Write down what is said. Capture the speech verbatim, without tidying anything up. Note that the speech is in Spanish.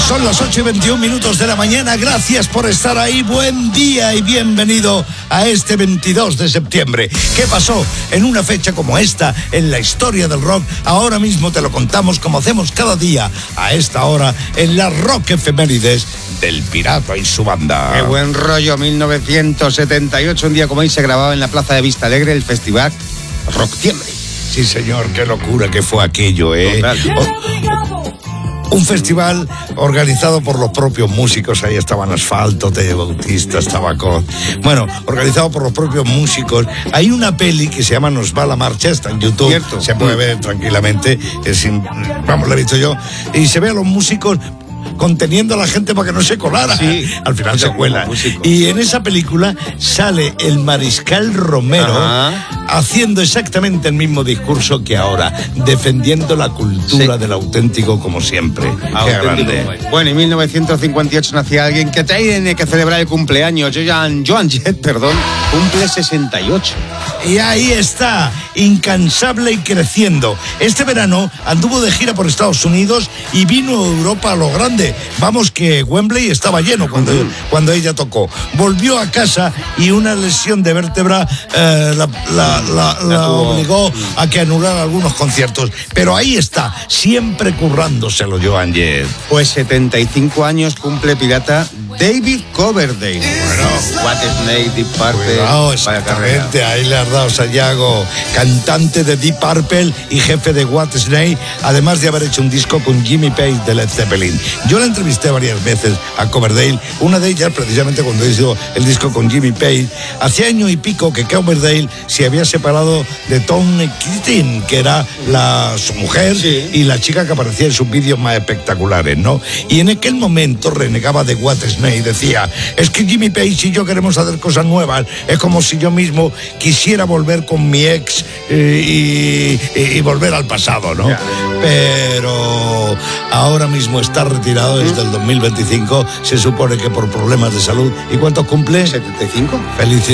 Son las ocho y veintiún minutos de la mañana. Gracias por estar ahí. Buen día y bienvenido a este veintidós de septiembre. ¿Qué pasó en una fecha como esta en la historia del rock? Ahora mismo te lo contamos como hacemos cada día a esta hora en la Rock Efemérides del Pirata y su banda. Qué buen rollo. mil novecientos setenta y ocho, un día como hoy, se grababa en la Plaza de Vista Alegre el festival Rocktiembre. Sí, señor, qué locura que fue aquello, ¿eh? Oh. Un festival organizado por los propios músicos. Ahí estaban Asfalto, Tello Bautista, estaba con... Bueno, organizado por los propios músicos. Hay una peli que se llama Nos va la marcha, está en YouTube. Cierto. Se puede ver tranquilamente. Es sin... Vamos, lo he visto yo. Y se ve a los músicos conteniendo a la gente para que no se colara. Sí, al final se cuela. Y en esa película sale el Mariscal Romero. Ajá. Haciendo exactamente el mismo discurso que ahora, defendiendo la cultura sí. del auténtico como siempre. Qué grande. Bueno, en mil novecientos cincuenta y ocho nacía alguien que tiene que celebrar el cumpleaños. Joan, Joan Jett, perdón, cumple sesenta y ocho. Y ahí está, incansable y creciendo. Este verano anduvo de gira por Estados Unidos y vino a Europa a lo grande. Vamos, que Wembley estaba lleno cuando, uh-huh. cuando ella tocó. Volvió a casa y una lesión de vértebra eh, la, la, la, la obligó a que anulara algunos conciertos. Pero ahí está, siempre currándoselo, Joan Jett. Pues setenta y cinco años cumple, pirata, David Coverdale. Bueno, What Snake, Deep Purple. Cuidado, exactamente, ahí le has dado, Sayago. Cantante de Deep Purple y jefe de What Snake, además de haber hecho un disco con Jimmy Page de Led Zeppelin. Yo la entrevisté varias veces a Coverdale, una de ellas precisamente cuando hizo el disco con Jimmy Page. Hacía año y pico que Coverdale se había separado de Tony Keating, que era la, su mujer, sí. y la chica que aparecía en sus vídeos más espectaculares, ¿no? Y en aquel momento renegaba de What Snake y decía, es que Jimmy Page y yo queremos hacer cosas nuevas, es como si yo mismo quisiera volver con mi ex eh, y, y, y volver al pasado, ¿no? Yeah. Pero ahora mismo está retirado desde el dos mil veinticinco, se supone que por problemas de salud. ¿Y cuántos cumple? setenta y cinco. Felicidades.